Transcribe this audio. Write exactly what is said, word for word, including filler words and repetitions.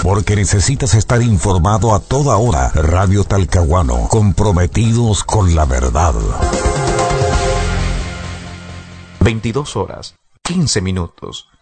porque necesitas estar informado a toda hora. Radio Talcahuano, comprometidos con la verdad. veintidós horas, quince minutos.